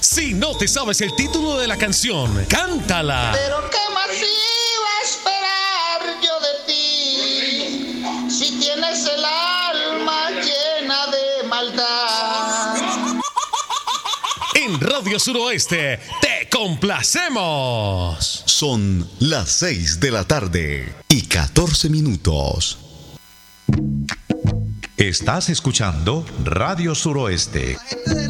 Si no te sabes el título de la canción, cántala. Pero qué más iba a esperar yo de ti, si tienes el alma llena de maldad. En Radio Suroeste te complacemos. Son las 6 de la tarde y 14 minutos. Estás escuchando Radio Suroeste.